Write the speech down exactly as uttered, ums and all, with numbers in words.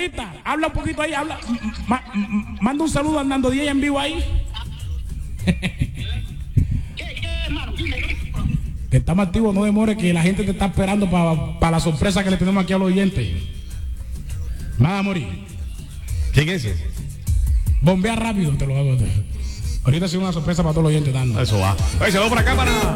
Morita, habla un poquito ahí, habla. Ma, ma, manda un saludo a Hernando Díaz en vivo ahí. Que estamos activos, no demore, que la gente te está esperando para pa la sorpresa que le tenemos aquí a los oyentes. Nada, morir. ¿Quién es ese? Bombea rápido, te lo hago. Ahorita ha sido una sorpresa para todos los oyentes dando. Eso va. Oye, se va por acá para